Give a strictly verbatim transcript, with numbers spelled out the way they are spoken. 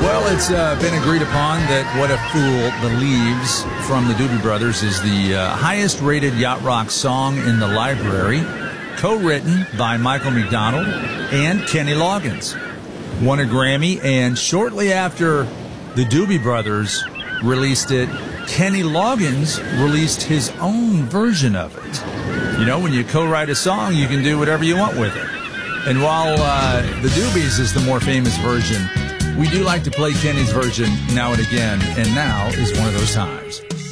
Well, it's uh, been agreed upon that What a Fool Believes from the Doobie Brothers is the uh, highest-rated yacht rock song in the library, co-written by Michael McDonald and Kenny Loggins. Won a Grammy, and shortly after the Doobie Brothers released it, Kenny Loggins released his own version of it. You know, when you co-write a song, you can do whatever you want with it. And while uh, the Doobies is the more famous version, we do like to play Kenny's version now and again, and now is one of those times.